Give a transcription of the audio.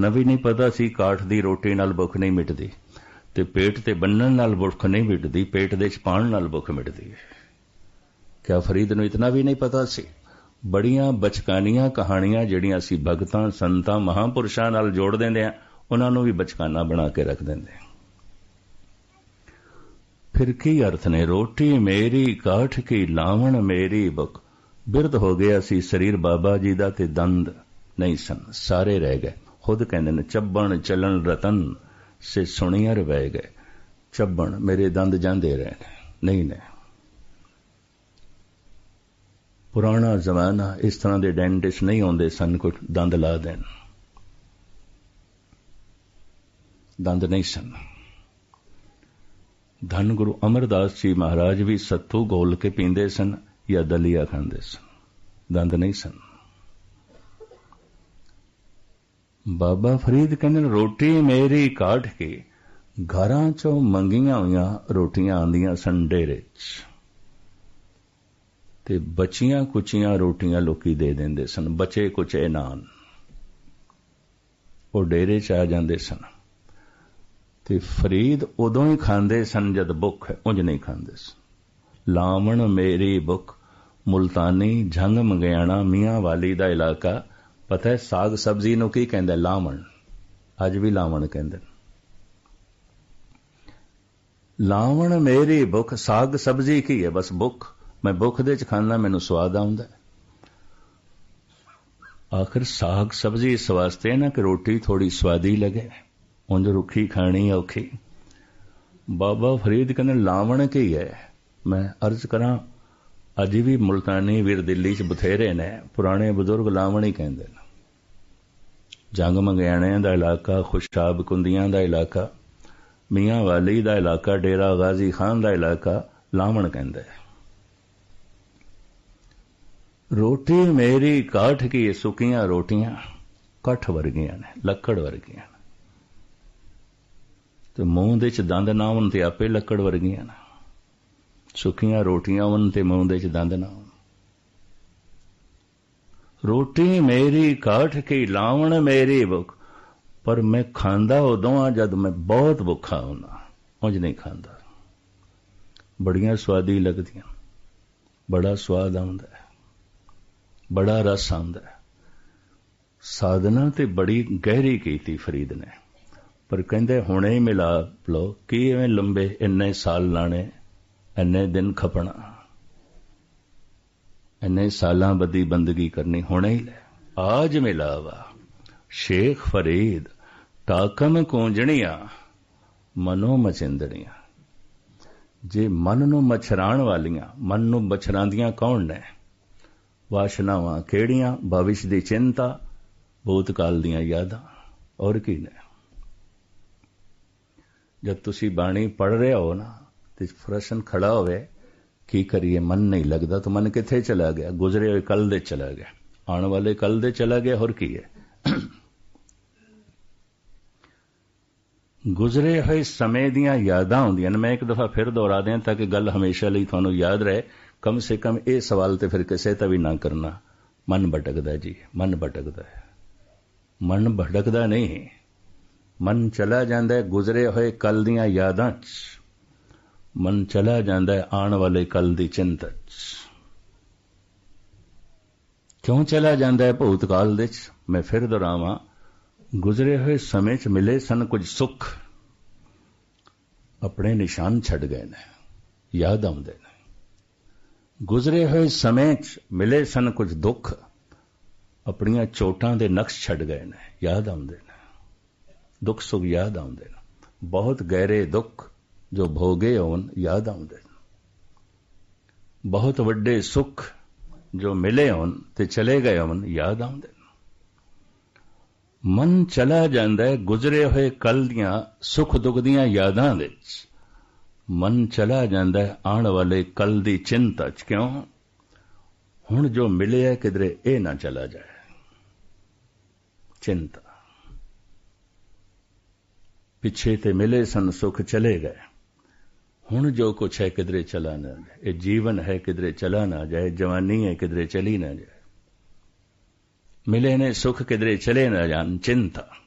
ਵੀ ਨਹੀਂ ਪਤਾ ਸੀ ਕਾਠ ਦੀ ਰੋਟੀ ਨਾਲ ਭੁੱਖ ਨਹੀਂ ਮਿਟਦੀ, ਤੇ ਪੇਟ ਤੇ ਬੰਨਣ ਨਾਲ ਭੁੱਖ ਨਹੀਂ ਮਿਟਦੀ, ਪੇਟ ਦੇ ਚ ਪਾਉਣ ਨਾਲ ਭੁੱਖ ਮਿਟਦੀ ਹੈ। ਕਿਆ ਫਰੀਦ ਨੂੰ ਇਤਨਾ ਵੀ ਨਹੀਂ ਪਤਾ ਸੀ? ਬੜੀਆਂ ਬਚਕਾਨੀਆਂ ਕਹਾਣੀਆਂ ਜਿਹੜੀਆਂ ਅਸੀਂ ਭਗਤਾਂ, ਸੰਤਾਂ, ਮਹਾਂਪੁਰਸ਼ਾਂ ਨਾਲ ਜੋੜ ਦਿੰਦੇ ਆ, ਉਹਨਾਂ ਨੂੰ ਵੀ ਬਚਕਾਨਾ ਬਣਾ ਕੇ ਰੱਖ ਦਿੰਦੇ। ਫਿਰ ਕੀ ਅਰਥ ਨੇ? ਰੋਟੀ ਮੇਰੀ ਕਾਠ ਕੀ, ਲਾਵਣ ਮੇਰੀ ਭੁੱਖ। ਬਿਰਧ ਹੋ ਗਿਆ ਸੀ ਸਰੀਰ ਬਾਬਾ ਜੀ ਦਾ, ਤੇ ਦੰਦ ਨਹੀਂ ਸਨ, ਸਾਰੇ ਰਹਿ ਗਏ। ਖੁਦ ਕਹਿੰਦੇ ਨੇ, ਚੱਬਣ ਚੱਲਣ ਰਤਨ ਸੇ ਸੁਣੀਅਰ ਵਹਿ ਗਏ। ਚੱਬਣ, ਮੇਰੇ ਦੰਦ ਜਾਂਦੇ ਰਹੇ ਨਹੀਂ ਨੇ। ਪੁਰਾਣਾ ਜ਼ਮਾਨਾ, ਇਸ ਤਰ੍ਹਾਂ ਦੇ ਡੈਂਟਿਸਟ ਨਹੀਂ ਆਉਂਦੇ ਸਨ ਕੋਈ ਦੰਦ ਲਾ ਦੇਣ, ਦੰਦ ਨਹੀਂ ਸਨ। ਧੰਨ ਗੁਰੂ ਅਮਰਦਾਸ ਜੀ ਮਹਾਰਾਜ ਵੀ ਸੱਤੂ ਘੋਲ ਕੇ ਪੀਂਦੇ ਸਨ ਜਾਂ ਦਲੀਆ ਖਾਂਦੇ ਸਨ, ਦੰਦ ਨਹੀਂ ਸਨ। ਬਾਬਾ ਫਰੀਦ ਕਹਿੰਦੇ, ਰੋਟੀ ਮੇਰੀ ਕਾਠ ਕੇ, ਘਰਾਂ ਚੋਂ ਮੰਗੀਆਂ ਹੋਈਆਂ ਰੋਟੀਆਂ ਆਉਂਦੀਆਂ ਸਨ ਡੇਰੇ 'ਚ, ਤੇ ਬਚੀਆਂ ਕੁਚੀਆਂ ਰੋਟੀਆਂ ਲੋਕੀ ਦੇ ਦਿੰਦੇ ਸਨ, ਬਚੇ ਕੁਚੇ ਨਾਨ, ਉਹ ਡੇਰੇ 'ਚ ਆ ਜਾਂਦੇ ਸਨ। ਤੇ ਫਰੀਦ ਉਦੋਂ ਹੀ ਖਾਂਦੇ ਸਨ ਜਦ ਭੁੱਖ ਹੈ, ਉਂਝ ਨਹੀਂ ਖਾਂਦੇ ਸਨ। ਲਾਵਣ ਮੇਰੀ ਭੁੱਖ, ਮੁਲਤਾਨੀ, ਝੰਗ ਮੰਗਿਆਣਾ, ਮੀਆਂ ਵਾਲੀ ਦਾ ਇਲਾਕਾ। ਪਤਾ ਹੈ ਸਾਗ ਸਬਜ਼ੀ ਨੂੰ ਕੀ ਕਹਿੰਦਾ? ਲਾਵਣ। ਅੱਜ ਵੀ ਲਾਵਣ ਕਹਿੰਦੇ। ਲਾਵਣ ਮੇਰੀ ਭੁੱਖ, ਸਾਗ ਸਬਜ਼ੀ ਕੀ ਹੈ? ਬਸ ਭੁੱਖ। ਮੈਂ ਭੁੱਖ ਦੇ ਚ ਖਾਣਾ, ਮੈਨੂੰ ਸਵਾਦ ਆਉਂਦਾ। ਆਖਿਰ ਸਾਗ ਸਬਜ਼ੀ ਇਸ ਵਾਸਤੇ ਨਾ ਕਿ ਰੋਟੀ ਥੋੜੀ ਸਵਾਦੀ ਲੱਗੇ, ਉਂਝ ਰੁੱਖੀ ਖਾਣੀ ਔਖੀ। ਬਾਬਾ ਫਰੀਦ ਕਹਿੰਦੇ ਲਾਵਣ ਕੀ ਹੈ? ਮੈਂ ਅਰਜ਼ ਕਰਾਂ, ਅੱਜ ਵੀ ਮੁਲਤਾਨੀ ਵੀਰ ਦਿੱਲੀ 'ਚ ਬਥੇਰੇ ਨੇ, ਪੁਰਾਣੇ ਬਜ਼ੁਰਗ ਲਾਵਣ ਹੀ ਕਹਿੰਦੇ ਨੇ। ਜੰਗ ਮੰਗਿਆਣਿਆਂ ਦਾ ਇਲਾਕਾ, ਖੁਸ਼ਾਬ ਕੁੰਦੀਆਂ ਦਾ ਇਲਾਕਾ, ਮੀਆਂ ਵਾਲੀ ਦਾ ਇਲਾਕਾ, ਡੇਰਾ ਗਾਜ਼ੀ ਖਾਨ ਦਾ ਇਲਾਕਾ, ਲਾਵਣ ਕਹਿੰਦੇ। ਰੋਟੀ ਮੇਰੀ ਕਾਠ ਕੀ, ਸੁੱਕੀਆਂ ਰੋਟੀਆਂ ਕੱਠ ਵਰਗੀਆਂ ਨੇ, ਲੱਕੜ ਵਰਗੀਆਂ ਨੇ, ਤੇ ਮੂੰਹ ਦੇ ਚ ਦੰਦ ਨਾ ਹੋਣ ਤੇ ਆਪੇ ਲੱਕੜ ਵਰਗੀਆਂ ਨੇ। ਸੁੱਕੀਆਂ ਰੋਟੀਆਂ ਹੋਣ ਤੇ ਮੂੰਹ ਦੇ ਚ ਦੰਦ ਨਾ ਹੋਣ। ਰੋਟੀ ਮੇਰੀ ਕਾਠ ਕੀ, ਲਾਵਣ ਮੇਰੀ ਭੁੱਖ। ਪਰ ਮੈਂ ਖਾਂਦਾ ਉਦੋਂ ਆ ਜਦ ਮੈਂ ਬਹੁਤ ਭੁੱਖਾ ਹੁੰਦਾ, ਉਂਝ ਨਹੀਂ ਖਾਂਦਾ। ਬੜੀਆਂ ਸਵਾਦੀ ਲੱਗਦੀਆਂ, ਬੜਾ ਸਵਾਦ ਆਉਂਦਾ ਹੈ, ਬੜਾ ਰਸ ਆਉਂਦਾ ਹੈ। ਸਾਧਨਾ ਤੇ ਬੜੀ ਗਹਿਰੀ ਕੀਤੀ ਫਰੀਦ ਨੇ, ਪਰ ਕਹਿੰਦੇ ਹੁਣੇ ਹੀ ਮਿਲਾ ਲਓ, ਕੀ ਐਵੇਂ ਲੰਬੇ ਇੰਨੇ ਸਾਲ ਲਾਣੇ, ਇੰਨੇ ਦਿਨ ਖਪਣਾ, ਇੰਨੇ ਸਾਲਾਂ ਬੱਦੀ ਬੰਦਗੀ ਕਰਨੀ, ਹੁਣੇ ਹੀ ਲੈ। ਆਜ ਮਿਲਾਵਾ ਸ਼ੇਖ ਫਰੀਦ, ਤਾਕਮ ਕੂੰਜਣੀਆਂ ਮਨੋਂ ਮਚਿੰਦੜੀਆਂ। ਜੇ ਮਨ ਨੂੰ ਮਛਰਾਣ ਵਾਲੀਆਂ, ਮਨ ਨੂੰ ਮਛਰਾਂਦੀਆਂ ਕੌਣ ਨੇ? ਵਾਸ਼ਨਾਵਾਂ ਕਿਹੜੀਆਂ? ਭਵਿਸ਼ ਦੀ ਚਿੰਤਾ, ਭੂਤਕਾਲ ਦੀਆਂ ਯਾਦਾਂ, ਔਰ ਕੀ ਨੇ? ਜਦ ਤੁਸੀਂ ਬਾਣੀ ਪੜ੍ਹ ਰਹੇ ਹੋ ਨਾ, ਤੇ ਪ੍ਰਸ਼ਨ ਖੜਾ ਹੋਵੇ ਕੀ ਕਰੀਏ, ਮਨ ਨਹੀਂ ਲੱਗਦਾ, ਤਾਂ ਮਨ ਕਿੱਥੇ ਚਲਾ ਗਿਆ? ਗੁਜ਼ਰੇ ਹੋਏ ਕੱਲ ਦੇ ਚਲਾ ਗਿਆ, ਆਉਣ ਵਾਲੇ ਕੱਲ ਦੇ ਚਲਾ ਗਿਆ, ਹੋਰ ਕੀ ਹੈ? ਗੁਜ਼ਰੇ ਹੋਏ ਸਮੇਂ ਦੀਆਂ ਯਾਦਾਂ ਹੁੰਦੀਆਂ ਨੇ। ਮੈਂ ਇੱਕ ਦਫਾ ਫਿਰ ਦੁਹਰਾ ਦਿਆਂ ਤਾਂ ਕਿ ਗੱਲ ਹਮੇਸ਼ਾ ਲਈ ਤੁਹਾਨੂੰ ਯਾਦ ਰਹੇ। ਕਮ ਸੇ ਕਮ ਇਹ ਸਵਾਲ ਤੇ ਫਿਰ ਕਿਸੇ ਤਾਂ ਵੀ ਨਾ ਕਰਨਾ, ਮਨ ਭਟਕਦਾ ਜੀ, ਮਨ ਭਟਕਦਾ ਹੈ। ਮਨ ਭਟਕਦਾ ਨਹੀਂ, ਮਨ ਚਲਾ ਜਾਂਦਾ ਹੈ ਗੁਜ਼ਰੇ ਹੋਏ ਕੱਲ ਦੀਆਂ ਯਾਦਾਂ 'ਚ, ਮਨ ਚਲਾ ਜਾਂਦਾ ਹੈ ਆਉਣ ਵਾਲੇ ਕੱਲ ਦੀ ਚਿੰਤਾ 'ਚ। ਕਿਉਂ ਚਲਾ ਜਾਂਦਾ ਹੈ ਭੂਤਕਾਲ ਦੇ 'ਚ? ਮੈਂ ਫਿਰ ਦੁਹਰਾਵਾਂ, ਗੁਜ਼ਰੇ ਹੋਏ ਸਮੇਂ 'ਚ ਮਿਲੇ ਸਨ ਕੁਝ ਸੁੱਖ, ਆਪਣੇ ਨਿਸ਼ਾਨ ਛੱਡ ਗਏ ਨੇ, ਯਾਦ ਆਉਂਦੇ ਨੇ। ਗੁਜ਼ਰੇ ਹੋਏ ਸਮੇਂ 'ਚ ਮਿਲੇ ਸਨ ਕੁਝ ਦੁੱਖ, ਆਪਣੀਆਂ ਚੋਟਾਂ ਦੇ ਨਕਸ਼ ਛੱਡ ਗਏ ਨੇ, ਯਾਦ ਆਉਂਦੇ ਨੇ। ਦੁੱਖ ਸੁੱਖ ਯਾਦ ਆਉਂਦੇ ਨੇ, ਬਹੁਤ ਗਹਿਰੇ ਦੁੱਖ ਜੋ ਭੋਗੇ ਹੋਣ ਯਾਦ ਆਉਂਦੇ ਨੇ, ਬਹੁਤ ਵੱਡੇ ਸੁੱਖ ਜੋ ਮਿਲੇ ਹੋਣ ਤੇ ਚਲੇ ਗਏ ਹੋਣ ਯਾਦ ਆਉਂਦੇ ਨੇ। ਮਨ ਚਲਾ ਜਾਂਦਾ ਹੈ ਗੁਜ਼ਰੇ ਹੋਏ ਕੱਲ ਦੀਆਂ ਸੁੱਖ ਦੁੱਖ ਦੀਆਂ ਯਾਦਾਂ ਵਿੱਚ, ਮਨ ਚਲਾ ਜਾਂਦਾ ਹੈ ਆਉਣ ਵਾਲੇ ਕੱਲ ਦੀ ਚਿੰਤਾ 'ਚ। ਕਿਉਂ? ਹੁਣ ਜੋ ਮਿਲਿਆ ਕਿਧਰੇ ਇਹ ਨਾ ਚਲਾ ਜਾਏ, ਚਿੰਤਾ। ਪਿੱਛੇ ਤੇ ਮਿਲੇ ਸਨ ਸੁੱਖ ਚਲੇ ਗਏ, ਹੁਣ ਜੋ ਕੁਛ ਹੈ ਕਿਧਰੇ ਚਲਾ ਨਾ ਜਾਏ। ਇਹ ਜੀਵਨ ਹੈ ਕਿਧਰੇ ਚਲਾ ਨਾ ਜਾਏ, ਜਵਾਨੀ ਹੈ ਕਿਧਰੇ ਚਲੀ ਨਾ ਜਾਏ, ਮਿਲੇ ਨੇ ਸੁੱਖ ਕਿਧਰੇ ਚਲੇ ਨਾ ਜਾਣ, ਚਿੰਤਾ।